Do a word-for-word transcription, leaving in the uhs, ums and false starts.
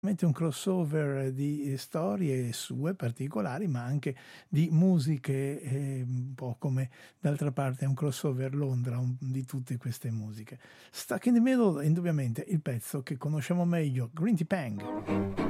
un crossover di storie sue particolari, ma anche di musiche, eh, un po' come d'altra parte è un crossover Londra un, di tutte queste musiche. Stuck in the Middle è indubbiamente il pezzo che conosciamo meglio, Green Tea Pang.